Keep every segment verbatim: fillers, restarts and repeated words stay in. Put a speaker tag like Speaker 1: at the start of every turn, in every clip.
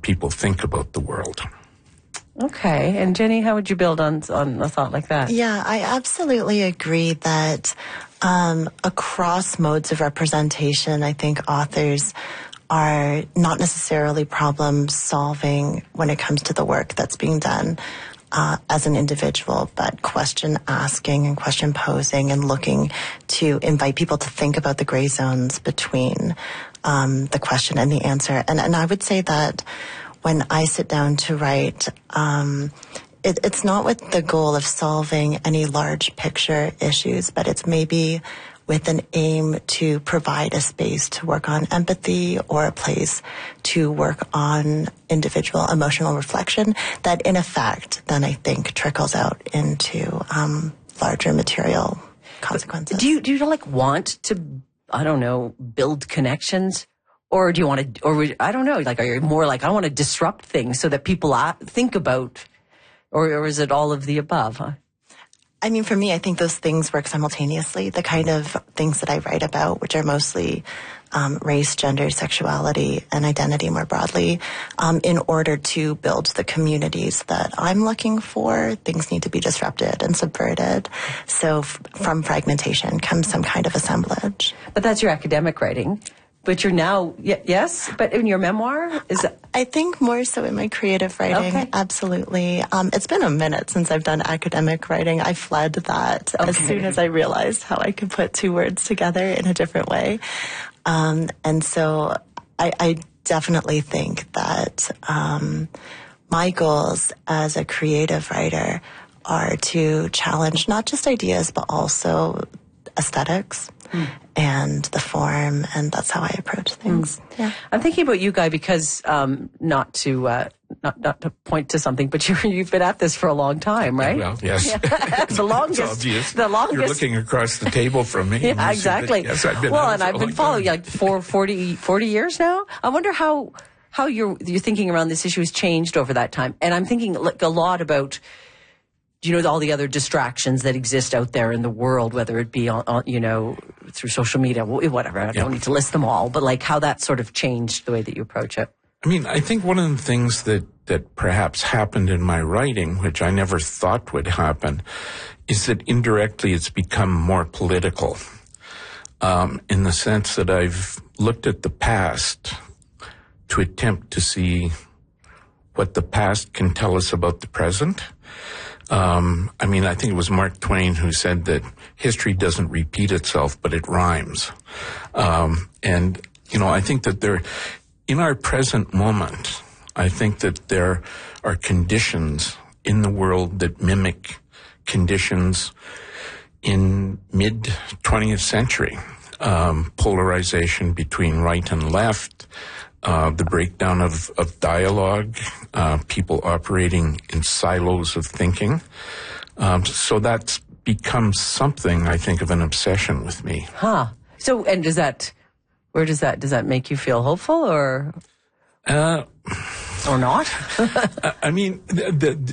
Speaker 1: people think about the world.
Speaker 2: Okay. And Jenny, how would you build on on a thought like that?
Speaker 3: Yeah, I absolutely agree that um, across modes of representation, I think authors are not necessarily problem solving when it comes to the work that's being done uh, as an individual, but question asking and question posing and looking to invite people to think about the gray zones between um, the question and the answer. And, and I would say that when I sit down to write, um, it, it's not with the goal of solving any large picture issues, but it's maybe with an aim to provide a space to work on empathy or a place to work on individual emotional reflection that, in effect, then I think trickles out into um, larger material consequences.
Speaker 2: Do you, do you like want to, I don't know, build connections? Or do you want to, or I don't know, like, are you more like, I want to disrupt things so that people think about, or, or is it all of the above, huh?
Speaker 3: I mean, for me, I think those things work simultaneously. The kind of things that I write about, which are mostly um, race, gender, sexuality, and identity more broadly, um, in order to build the communities that I'm looking for, things need to be disrupted and subverted. So f- from fragmentation comes some kind of assemblage.
Speaker 2: But that's your academic writing. But you're now, y- yes, but in your memoir? is it?
Speaker 3: I think more so in my creative writing,
Speaker 2: okay.
Speaker 3: Absolutely. Um, it's been a minute since I've done academic writing. I fled that okay. as soon as I realized how I could put two words together in a different way. Um, and so I, I definitely think that um, my goals as a creative writer are to challenge not just ideas, but also aesthetics. Mm. And the form, and that's how I approach things. Mm. Yeah,
Speaker 2: I'm thinking about you, Guy, because um, not to uh, not not to point to something, but you're, you've been at this for a long time, right?
Speaker 1: Well, yes,
Speaker 2: yeah. the longest.
Speaker 1: It's obvious.
Speaker 2: The longest.
Speaker 1: You're looking across the table from me.
Speaker 2: Yeah, exactly.
Speaker 1: Yes, I've been
Speaker 2: well, and I've been following you like for forty, forty years now. I wonder how how your your thinking around this issue has changed over that time, and I'm thinking like a lot about. You know, all the other distractions that exist out there in the world, whether it be on, on you know, through social media, whatever. I don't yeah. need to list them all, but like how that sort of changed the way that you approach it.
Speaker 1: I mean, I think one of the things that, that perhaps happened in my writing, which I never thought would happen, is that indirectly it's become more political, um, in the sense that I've looked at the past to attempt to see what the past can tell us about the present. Um, I mean, I think it was Mark Twain who said that history doesn't repeat itself, but it rhymes. Um, and, you know, I think that there, in our present moment, I think that there are conditions in the world that mimic conditions in mid-twentieth century. Um, polarization between right and left, Uh, the breakdown of, of dialogue, uh, people operating in silos of thinking. Um, so that's become something, I think, of an obsession with me.
Speaker 2: Huh. So, and does that, where does that, does that make you feel hopeful or,
Speaker 1: uh,
Speaker 2: or not?
Speaker 1: I mean, the, the, the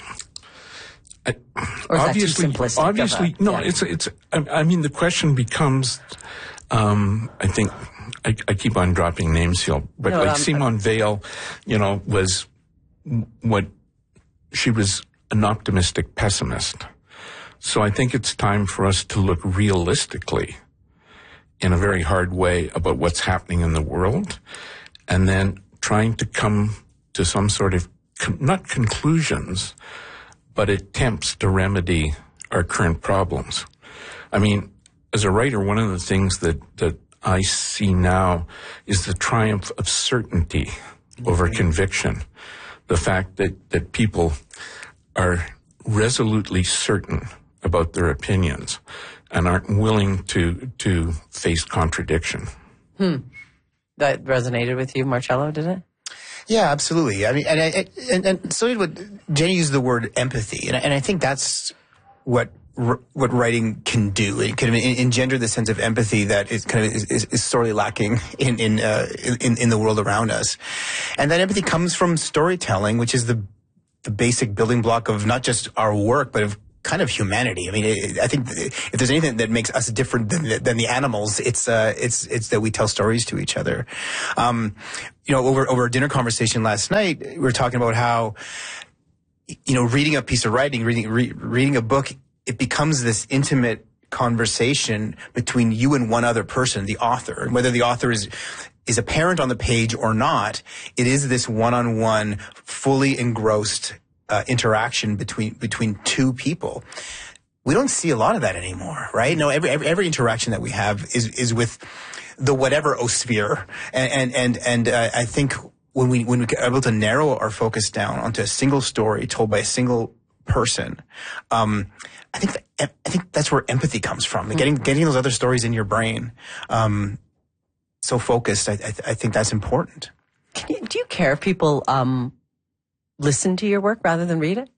Speaker 1: I,
Speaker 2: or is
Speaker 1: obviously,
Speaker 2: that too simplistic?
Speaker 1: obviously,
Speaker 2: a,
Speaker 1: no,
Speaker 2: yeah.
Speaker 1: it's, it's, I, I mean, the question becomes, um, I think, I, I keep on dropping names here, but
Speaker 2: no,
Speaker 1: like
Speaker 2: um,
Speaker 1: Simone Weil, you know, was what, she was an optimistic pessimist. So I think it's time for us to look realistically in a very hard way about what's happening in the world, and then trying to come to some sort of, con- not conclusions, but attempts to remedy our current problems. I mean, as a writer, one of the things that, that I see now is the triumph of certainty over conviction. The fact that, that people are resolutely certain about their opinions and aren't willing to to face contradiction.
Speaker 2: Hmm. That resonated with you, Marcello, did it?
Speaker 4: Yeah, absolutely. I mean, and and, and so did what Jenny used the word empathy, and and I think that's what what writing can do. It can engender the sense of empathy that is kind of is, is sorely lacking in in, uh, in in the world around us, and that empathy comes from storytelling, which is the the basic building block of not just our work, but of kind of humanity. I mean, it, I think if there's anything that makes us different than the, than the animals, it's uh, it's it's that we tell stories to each other. Um, you know, over over a dinner conversation last night, we were talking about how, you know, reading a piece of writing, reading re, reading a book, it becomes this intimate conversation between you and one other person, the author, and whether the author is is apparent on the page or not. It is this one-on-one, fully engrossed Uh, interaction between between two people. We don't see a lot of that anymore, right? No, every every, every interaction that we have is is with the whatever osphere, and and and, and uh, I think when we when we're able to narrow our focus down onto a single story told by a single person, um, I think that, I think that's where empathy comes from. Mm-hmm. Getting getting those other stories in your brain, um, so focused. I, I, I think that's important.
Speaker 2: Can you, do you care if people um listen to your work rather than read it?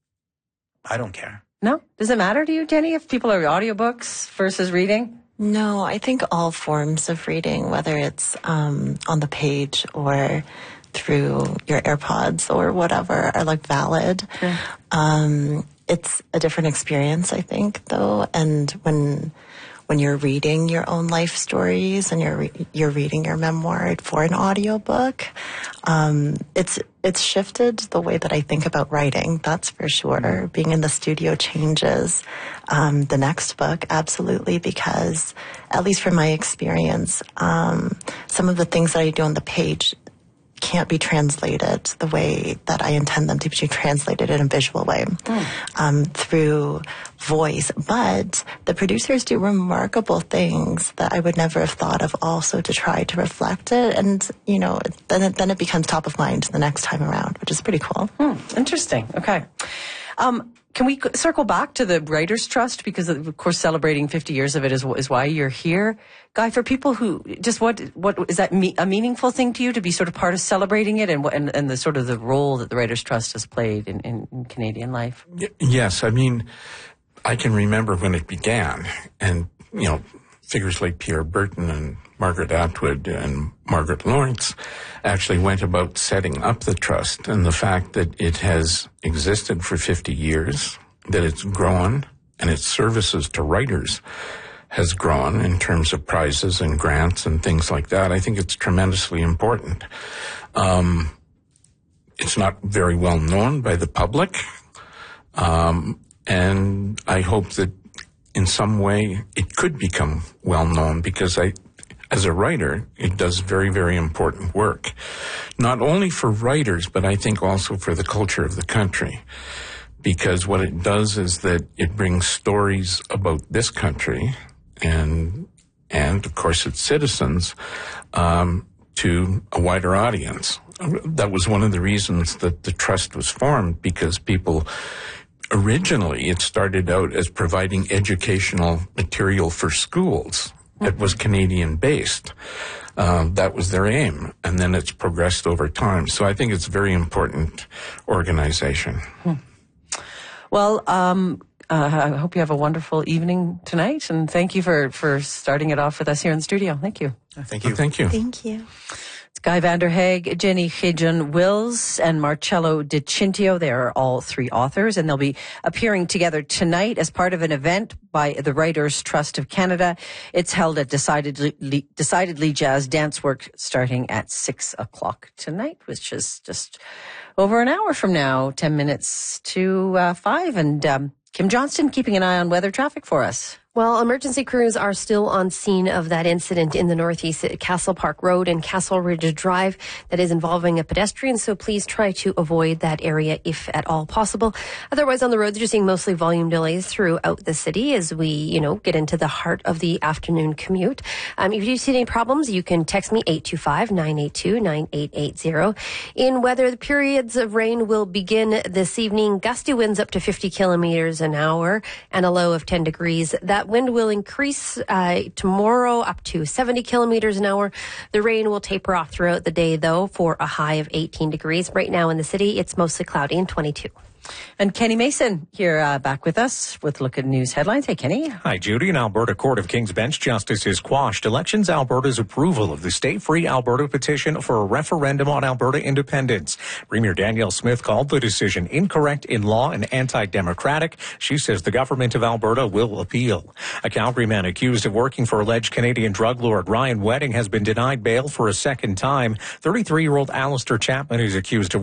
Speaker 4: I don't care.
Speaker 2: No? Does it matter to you, Jenny, if people are audiobooks versus reading?
Speaker 3: No, I think all forms of reading, whether it's um, on the page or through your AirPods or whatever, are like valid. Yeah. Um, it's a different experience, I think, though. And when when you're reading your own life stories and you're re- you're reading your memoir for an audiobook, um, it's it's shifted the way that I think about writing, that's for sure. Mm-hmm. Being in the studio changes um, the next book, absolutely, because at least from my experience, um, some of the things that I do on the page can't be translated the way that I intend them to be translated in a visual way, mm. um, through voice. But the producers do remarkable things that I would never have thought of also to try to reflect it. And, you know, then it, then it becomes top of mind the next time around, which is pretty cool.
Speaker 2: Mm, interesting. Okay. Um, Can we circle back to the Writers' Trust? Because, of course, celebrating fifty years of it is, is why you're here. Guy, for people who, just what, what is that me, a meaningful thing to you to be sort of part of celebrating it and, and, and the sort of the role that the Writers' Trust has played in, in, in Canadian life?
Speaker 1: Yes. I mean, I can remember when it began, and, you know, figures like Pierre Berton and Margaret Atwood and Margaret Lawrence actually went about setting up the trust, and the fact that it has existed for fifty years, that it's grown, and its services to writers has grown in terms of prizes and grants and things like that. I think it's tremendously important. Um, it's not very well known by the public, um, and I hope that in some way it could become well known, because I, as a writer, it does very, very important work. Not only for writers, but I think also for the culture of the country. Because what it does is that it brings stories about this country and, and of course its citizens, um, to a wider audience. That was one of the reasons that the trust was formed, because people, originally it started out as providing educational material for schools. It was Canadian-based. Uh, that was their aim, and then it's progressed over time. So I think it's a very important organization.
Speaker 2: Hmm. Well, um, uh, I hope you have a wonderful evening tonight, and thank you for, for starting it off with us here in the studio. Thank you.
Speaker 4: Thank you.
Speaker 1: Well, thank you.
Speaker 3: Thank you.
Speaker 2: Guy Vanderhaeg, Jenny Hajan-Wills, and Marcello Di Cintio. They are all three authors, and they'll be appearing together tonight as part of an event by the Writers' Trust of Canada. It's held at Decidedly, Decidedly Jazz Dance Work starting at six o'clock tonight, which is just over an hour from now, ten minutes to uh, five. And um, Kim Johnston keeping an eye on weather traffic for us.
Speaker 5: Well, emergency crews are still on scene of that incident in the Northeast at Castle Park Road and Castle Ridge Drive that is involving a pedestrian, so please try to avoid that area if at all possible. Otherwise, on the roads, you're seeing mostly volume delays throughout the city as we, you know, get into the heart of the afternoon commute. Um, if you see any problems, you can text me eight two five, nine eight two, nine eight eight zero. In weather, the periods of rain will begin this evening. Gusty winds up to fifty kilometers an hour and a low of ten degrees. That wind will increase uh, tomorrow up to seventy kilometers an hour. The rain will taper off throughout the day, though, for a high of eighteen degrees. Right now in the city, it's mostly cloudy and twenty-two.
Speaker 2: And Kenny Mason here uh, back with us with a look at news headlines. Hey, Kenny.
Speaker 6: Hi, Judy. An Alberta Court of King's Bench justice has quashed Elections Alberta's approval of the Stay Free Alberta petition for a referendum on Alberta independence. Premier Danielle Smith called the decision incorrect in law and anti-democratic. She says the government of Alberta will appeal. A Calgary man accused of working for alleged Canadian drug lord Ryan Wedding has been denied bail for a second time. thirty-three-year-old Alistair Chapman is accused of